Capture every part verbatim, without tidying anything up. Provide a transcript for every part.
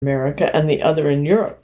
America and the other in Europe,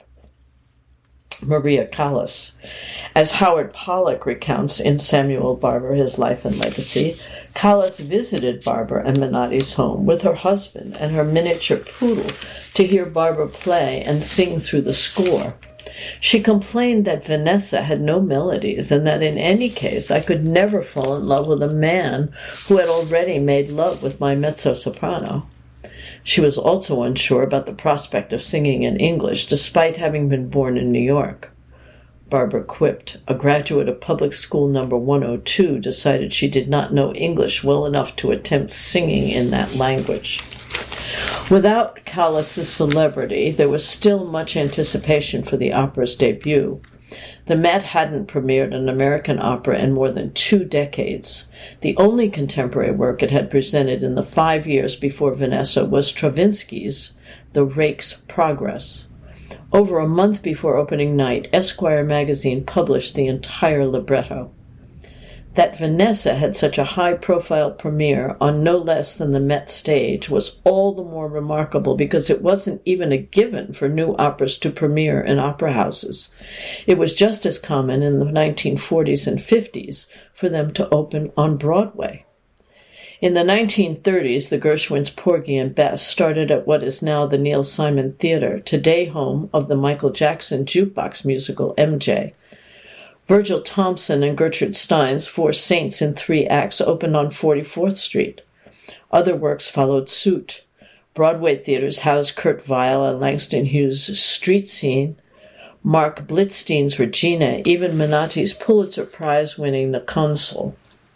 Maria Callas. As Howard Pollock recounts in Samuel Barber, His Life and Legacy, Callas visited Barber and Menotti's home with her husband and her miniature poodle to hear Barber play and sing through the score. She complained that Vanessa had no melodies and that in any case I could never fall in love with a man who had already made love with my mezzo-soprano. She was also unsure about the prospect of singing in English, despite having been born in New York. Barber quipped, a graduate of public school number one oh two decided she did not know English well enough to attempt singing in that language. Without Callas's celebrity, there was still much anticipation for the opera's debut. The Met hadn't premiered an American opera in more than two decades. The only contemporary work it had presented in the five years before Vanessa was Stravinsky's The Rake's Progress. Over a month before opening night, Esquire magazine published the entire libretto. That Vanessa had such a high-profile premiere on no less than the Met stage was all the more remarkable because it wasn't even a given for new operas to premiere in opera houses. It was just as common in the nineteen forties and fifties for them to open on Broadway. In the nineteen thirties, the Gershwins Porgy and Bess started at what is now the Neil Simon Theater, today home of the Michael Jackson jukebox musical M J. Virgil Thompson and Gertrude Stein's Four Saints in Three Acts opened on forty-fourth Street. Other works followed suit. Broadway theaters housed Kurt Weill and Langston Hughes' Street Scene, Mark Blitzstein's Regina, even Menotti's Pulitzer Prize-winning The Consul.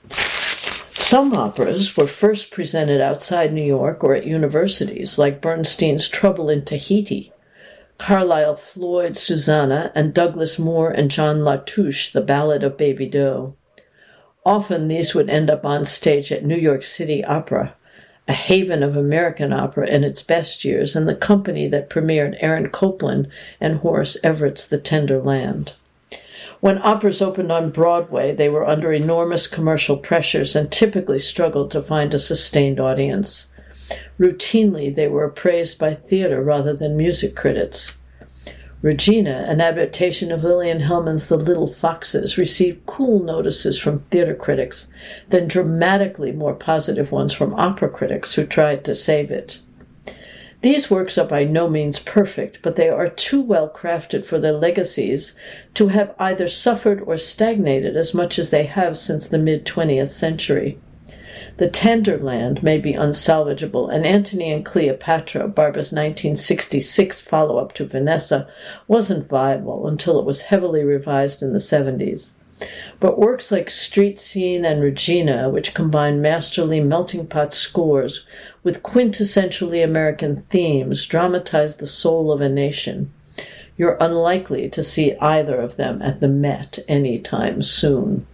Some operas were first presented outside New York or at universities, like Bernstein's Trouble in Tahiti, Carlisle Floyd's Susanna, and Douglas Moore and John Latouche, The Ballad of Baby Doe. Often these would end up on stage at New York City Opera, a haven of American opera in its best years, and the company that premiered Aaron Copland and Horace Everett's The Tender Land. When operas opened on Broadway, they were under enormous commercial pressures and typically struggled to find a sustained audience. Routinely, they were appraised by theater rather than music critics. Regina, an adaptation of Lillian Hellman's The Little Foxes, received cool notices from theater critics, then dramatically more positive ones from opera critics who tried to save it. These works are by no means perfect, but they are too well crafted for their legacies to have either suffered or stagnated as much as they have since the mid-twentieth century. The Tender Land may be unsalvageable, and Antony and Cleopatra, Barber's nineteen sixty-six follow-up to Vanessa, wasn't viable until it was heavily revised in the seventies. But works like Street Scene and Regina, which combine masterly melting pot scores with quintessentially American themes, dramatize the soul of a nation. You're unlikely to see either of them at the Met anytime soon.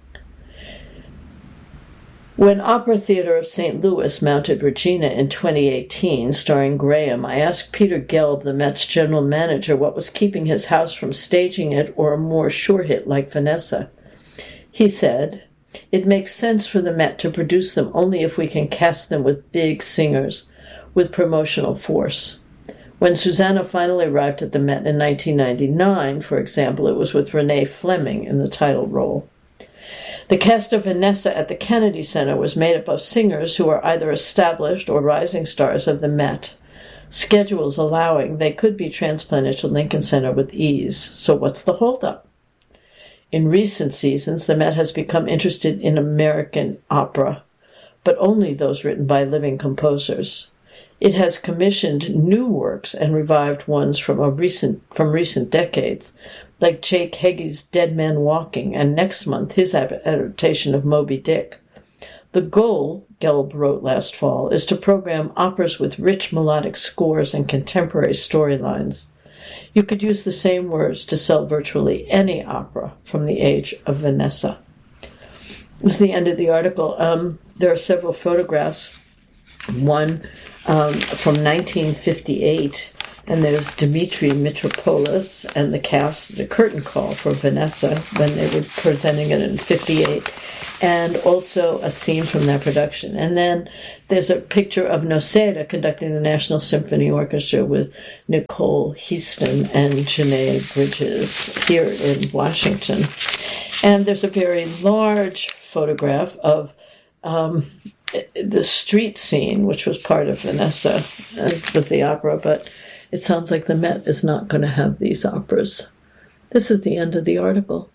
When Opera Theater of Saint Louis mounted Regina in twenty eighteen, starring Graham, I asked Peter Gelb, the Met's general manager, what was keeping his house from staging it or a more sure hit like Vanessa. He said, "It makes sense for the Met to produce them only if we can cast them with big singers, with promotional force. When Susanna finally arrived at the Met in nineteen ninety-nine, for example, it was with Renee Fleming in the title role. The cast of Vanessa at the Kennedy Center was made up of singers who are either established or rising stars of the Met. Schedules allowing, they could be transplanted to Lincoln Center with ease. So what's the holdup? In recent seasons, the Met has become interested in American opera, but only those written by living composers. It has commissioned new works and revived ones from a recent from recent decades, like Jake Heggie's Dead Man Walking, and next month his adaptation of Moby Dick. The goal, Gelb wrote last fall, is to program operas with rich melodic scores and contemporary storylines. You could use the same words to sell virtually any opera from the age of Vanessa." This is the end of the article. Um, there are several photographs. One um, from nineteen fifty-eight, And there's Dimitri Mitropoulos and the cast, the curtain call for Vanessa when they were presenting it in fifty-eight, and also a scene from that production. And then there's a picture of Noceda conducting the National Symphony Orchestra with Nicole Heaston and Janae Bridges here in Washington. And there's a very large photograph of um, the street scene, which was part of Vanessa, as was the opera, but it sounds like the Met is not going to have these operas. This is the end of the article.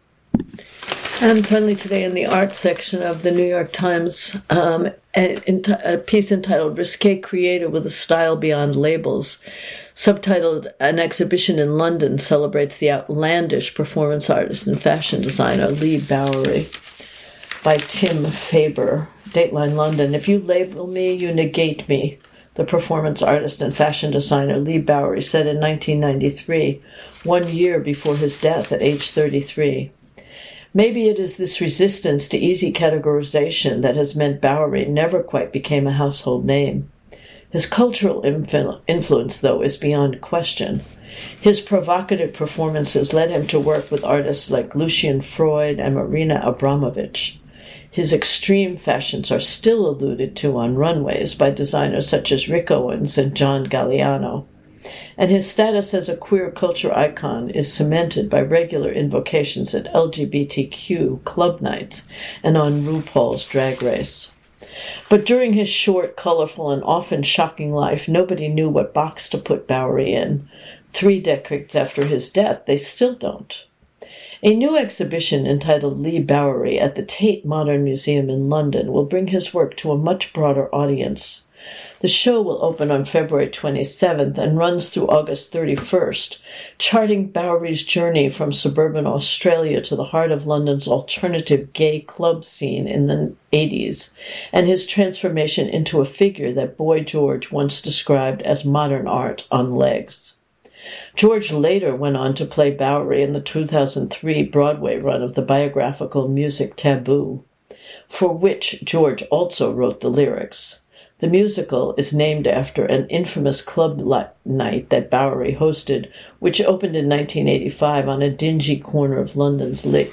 And finally today in the art section of the New York Times, um, a, a piece entitled Risque Creator with a Style Beyond Labels, subtitled An Exhibition in London Celebrates the Outlandish Performance Artist and Fashion Designer Leigh Bowery, by Tim Faber. Dateline London. If you label me, you negate me, the performance artist and fashion designer Leigh Bowery said in nineteen ninety-three, one year before his death at age thirty-three. Maybe it is this resistance to easy categorization that has meant Bowery never quite became a household name. His cultural influ- influence, though, is beyond question. His provocative performances led him to work with artists like Lucian Freud and Marina Abramovich. His extreme fashions are still alluded to on runways by designers such as Rick Owens and John Galliano. And his status as a queer culture icon is cemented by regular invocations at L G B T Q club nights and on RuPaul's Drag Race. But during his short, colorful, and often shocking life, nobody knew what box to put Bowery in. Three decades after his death, they still don't. A new exhibition entitled Leigh Bowery at the Tate Modern Museum in London will bring his work to a much broader audience. The show will open on February twenty-seventh and runs through August thirty-first, charting Bowery's journey from suburban Australia to the heart of London's alternative gay club scene in the eighties, and his transformation into a figure that Boy George once described as modern art on legs. George later went on to play Bowery in the two thousand three Broadway run of the biographical music Taboo, for which George also wrote the lyrics. The musical is named after an infamous club night that Bowery hosted, which opened in nineteen eighty-five on a dingy corner of London's Le-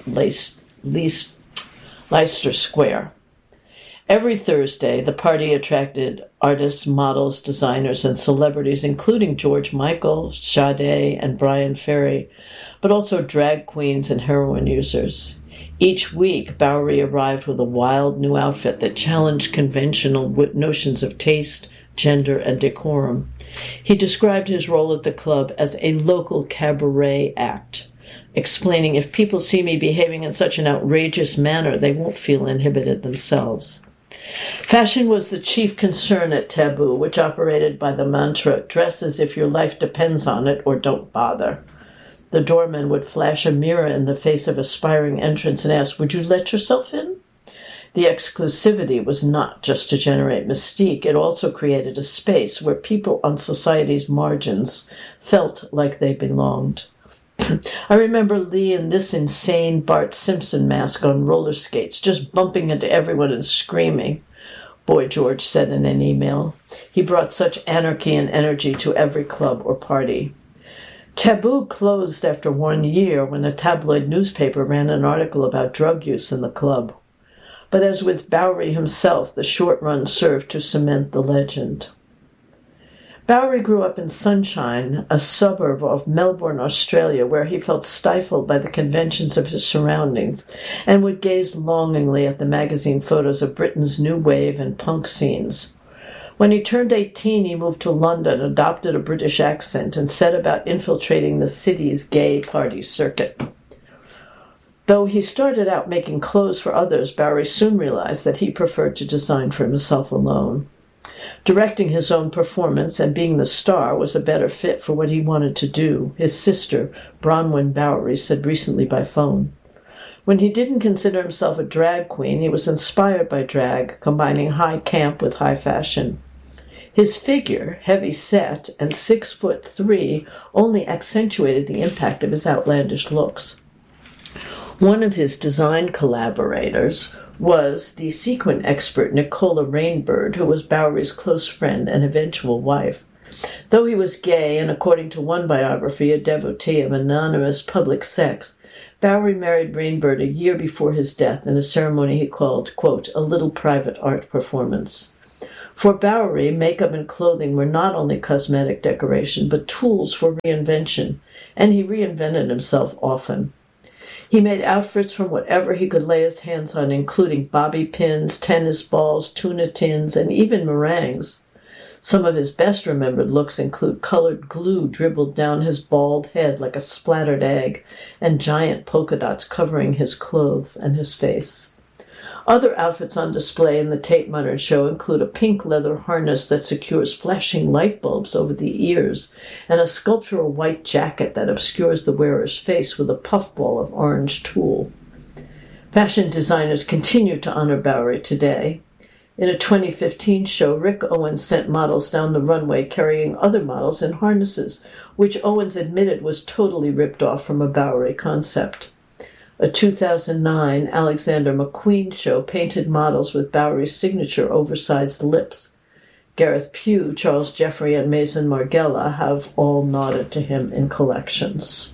Le- Leicester Square. Every Thursday, the party attracted artists, models, designers, and celebrities, including George Michael, Sade, and Brian Ferry, but also drag queens and heroin users. Each week, Bowery arrived with a wild new outfit that challenged conventional notions of taste, gender, and decorum. He described his role at the club as a local cabaret act, explaining, if people see me behaving in such an outrageous manner, they won't feel inhibited themselves. Fashion was the chief concern at Taboo, which operated by the mantra, dress as if your life depends on it or don't bother. The doorman would flash a mirror in the face of aspiring entrants and ask, would you let yourself in? The exclusivity was not just to generate mystique, it also created a space where people on society's margins felt like they belonged. I remember Leigh in this insane Bart Simpson mask on roller skates, just bumping into everyone and screaming, Boy George said in an email. He brought such anarchy and energy to every club or party. Taboo closed after one year when a tabloid newspaper ran an article about drug use in the club. But as with Bowery himself, the short run served to cement the legend. Bowery grew up in Sunshine, a suburb of Melbourne, Australia, where he felt stifled by the conventions of his surroundings and would gaze longingly at the magazine photos of Britain's new wave and punk scenes. When he turned eighteen, he moved to London, adopted a British accent, and set about infiltrating the city's gay party circuit. Though he started out making clothes for others, Bowery soon realized that he preferred to design for himself alone. Directing his own performance and being the star was a better fit for what he wanted to do, his sister, Bronwyn Bowery, said recently by phone. When he didn't consider himself a drag queen, he was inspired by drag, combining high camp with high fashion. His figure, heavy set, and six foot three, only accentuated the impact of his outlandish looks. One of his design collaborators was the sequin expert Nicola Rainbird, who was Bowery's close friend and eventual wife. Though he was gay and, according to one biography, a devotee of anonymous public sex, Bowery married Rainbird a year before his death in a ceremony he called, quote, a little private art performance. For Bowery, makeup and clothing were not only cosmetic decoration, but tools for reinvention, and he reinvented himself often. He made outfits from whatever he could lay his hands on, including bobby pins, tennis balls, tuna tins, and even meringues. Some of his best remembered looks include colored glue dribbled down his bald head like a splattered egg, and giant polka dots covering his clothes and his face. Other outfits on display in the Tate Modern show include a pink leather harness that secures flashing light bulbs over the ears, and a sculptural white jacket that obscures the wearer's face with a puffball of orange tulle. Fashion designers continue to honor Bowery today. In a twenty fifteen show, Rick Owens sent models down the runway carrying other models in harnesses, which Owens admitted was totally ripped off from a Bowery concept. A two thousand nine Alexander McQueen show painted models with Bowery's signature oversized lips. Gareth Pugh, Charles Jeffrey, and Mason Margiela have all nodded to him in collections.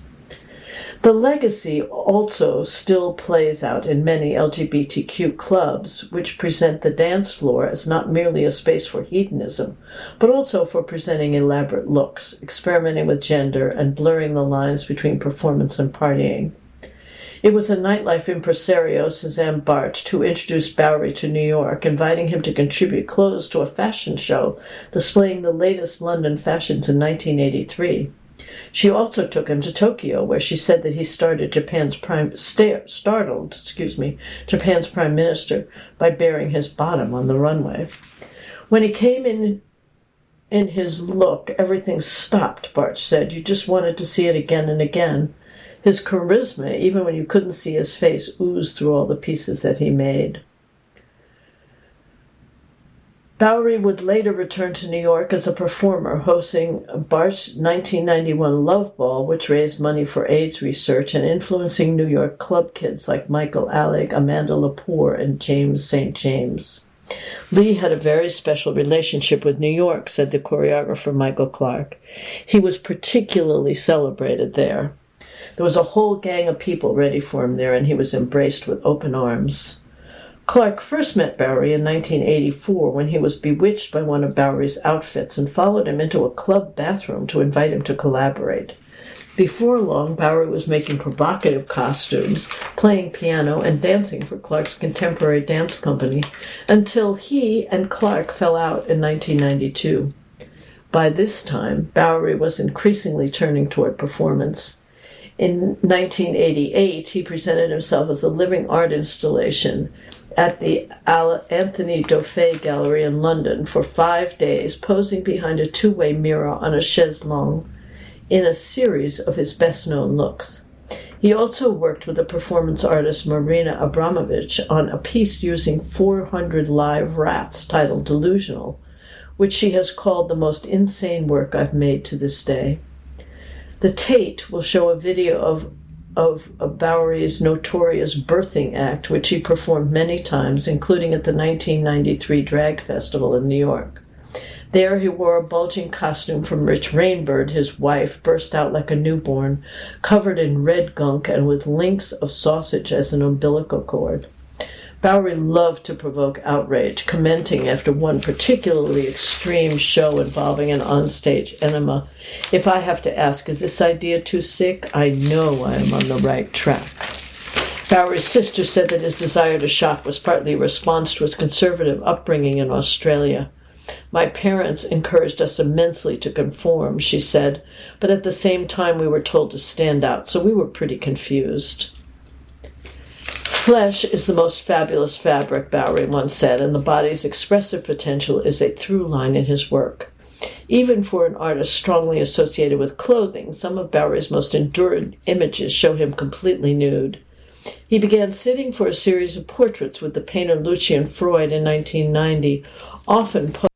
The legacy also still plays out in many L G B T Q clubs, which present the dance floor as not merely a space for hedonism, but also for presenting elaborate looks, experimenting with gender, and blurring the lines between performance and partying. It was a nightlife impresario, Suzanne Bartsch, who introduced Bowery to New York, inviting him to contribute clothes to a fashion show displaying the latest London fashions in nineteen eighty-three. She also took him to Tokyo, where she said that he started Japan's prime sta- startled, excuse me, Japan's prime minister by baring his bottom on the runway. When he came in in his look, everything stopped, Bartsch said. You just wanted to see it again and again. His charisma, even when you couldn't see his face, oozed through all the pieces that he made. Bowery would later return to New York as a performer, hosting Bartsch's nineteen ninety-one Love Ball, which raised money for AIDS research, and influencing New York club kids like Michael Alec, Amanda Lepore, and James Saint James. Lee had a very special relationship with New York, said the choreographer Michael Clark. He was particularly celebrated there. There was a whole gang of people ready for him there, and he was embraced with open arms. Clark first met Bowery in nineteen eighty-four when he was bewitched by one of Bowery's outfits and followed him into a club bathroom to invite him to collaborate. Before long, Bowery was making provocative costumes, playing piano, and dancing for Clark's contemporary dance company until he and Clark fell out in nineteen ninety-two. By this time, Bowery was increasingly turning toward performance. In nineteen eighty-eight, he presented himself as a living art installation at the Anthony Dauphin Gallery in London for five days, posing behind a two-way mirror on a chaise-longue in a series of his best-known looks. He also worked with the performance artist Marina Abramovich on a piece using four hundred live rats titled Delusional, which she has called the most insane work I've made to this day. The Tate will show a video of, of, of Bowery's notorious birthing act, which he performed many times, including at the nineteen ninety-three Drag Festival in New York. There he wore a bulging costume from which Rainbird, his wife, burst out like a newborn, covered in red gunk and with links of sausage as an umbilical cord. Bowery loved to provoke outrage, commenting after one particularly extreme show involving an onstage enema, "If I have to ask, is this idea too sick? I know I am on the right track." Bowery's sister said that his desire to shock was partly a response to his conservative upbringing in Australia. "My parents encouraged us immensely to conform," she said, "but at the same time we were told to stand out, so we were pretty confused." Flesh is the most fabulous fabric, Bowery once said, and the body's expressive potential is a through line in his work. Even for an artist strongly associated with clothing, some of Bowery's most enduring images show him completely nude. He began sitting for a series of portraits with the painter Lucian Freud in nineteen ninety, often posing